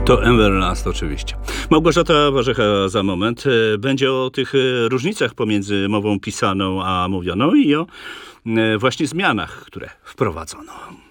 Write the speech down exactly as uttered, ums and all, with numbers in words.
To Everlast oczywiście. Małgorzata Warzecha za moment. Będzie o tych różnicach pomiędzy mową pisaną a mówioną i o właśnie zmianach, które wprowadzono.